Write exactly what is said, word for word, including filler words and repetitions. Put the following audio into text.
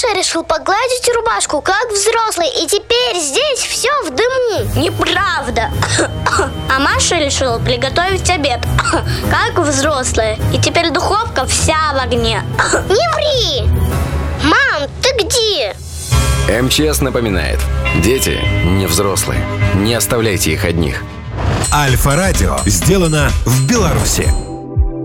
Маша решил погладить рубашку, как взрослый, и теперь здесь все в дыму. Неправда. А Маша решила приготовить обед, как взрослая, и теперь духовка вся в огне. Не ври! Мам, ты где? МЧС напоминает: дети не взрослые. Не оставляйте их одних. Альфа-радио сделано в Беларуси.